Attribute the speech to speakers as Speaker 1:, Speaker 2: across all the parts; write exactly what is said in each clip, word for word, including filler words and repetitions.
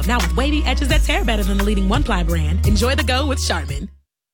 Speaker 1: Now with wavy edges that tear better than the leading one-ply brand, enjoy the go with Charmin.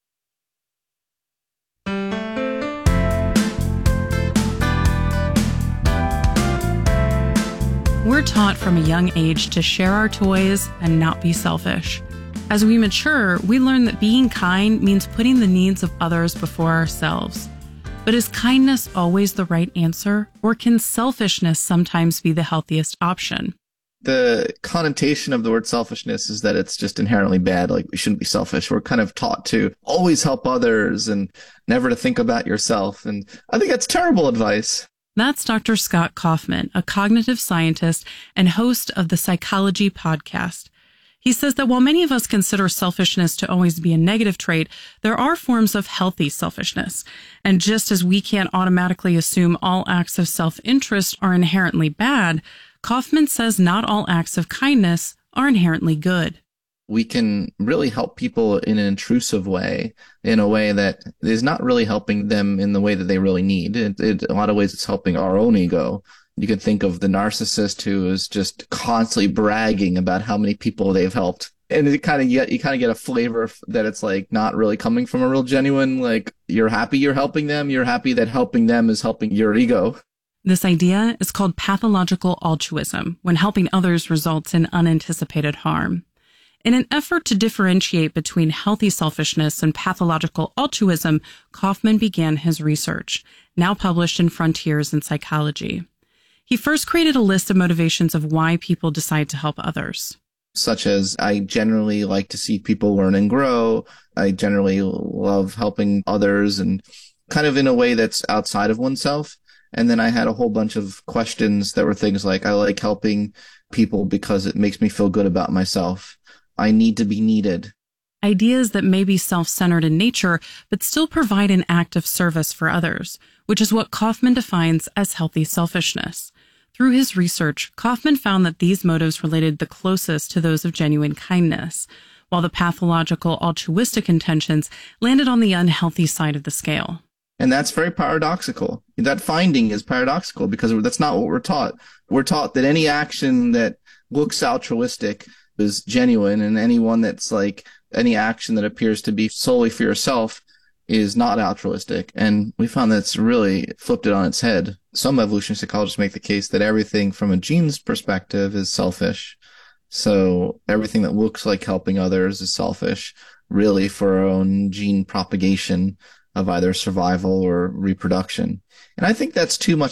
Speaker 2: We're taught from a young age to share our toys and not be selfish. As we mature, we learn that being kind means putting the needs of others before ourselves. But is kindness always the right answer, or can selfishness sometimes be the healthiest option?
Speaker 3: The connotation of the word selfishness is that it's just inherently bad, like we shouldn't be selfish. We're kind of taught to always help others and never to think about yourself. And I think that's terrible advice.
Speaker 2: That's Doctor Scott Kaufman, a cognitive scientist and host of the Psychology Podcast. He says that while many of us consider selfishness to always be a negative trait, there are forms of healthy selfishness. And just as we can't automatically assume all acts of self-interest are inherently bad, Kaufman says not all acts of kindness are inherently good.
Speaker 3: We can really help people in an intrusive way, in a way that is not really helping them in the way that they really need. It, it, in a lot of ways, it's helping our own ego. You can think of the narcissist who is just constantly bragging about how many people they've helped. And you kind of get, you kind of get a flavor that it's like not really coming from a real genuine, like you're happy you're helping them. You're happy that helping them is helping your ego.
Speaker 2: This idea is called pathological altruism, when helping others results in unanticipated harm. In an effort to differentiate between healthy selfishness and pathological altruism, Kaufman began his research, now published in Frontiers in Psychology. He first created a list of motivations of why people decide to help others.
Speaker 3: Such as, I generally like to see people learn and grow. I generally love helping others, and kind of in a way that's outside of oneself. And then I had a whole bunch of questions that were things like, I like helping people because it makes me feel good about myself. I need to be needed.
Speaker 2: Ideas that may be self-centered in nature, but still provide an act of service for others, which is what Kaufman defines as healthy selfishness. Through his research, Kaufman found that these motives related the closest to those of genuine kindness, while the pathological altruistic intentions landed on the unhealthy side of the scale.
Speaker 3: And that's very paradoxical. That finding is paradoxical because that's not what we're taught. We're taught that any action that looks altruistic is genuine, and anyone that's like any action that appears to be solely for yourself is not altruistic. And we found that's really flipped it on its head. Some evolutionary psychologists make the case that everything from a gene's perspective is selfish. So everything that looks like helping others is selfish, really for our own gene propagation of either survival or reproduction. And I think that's too much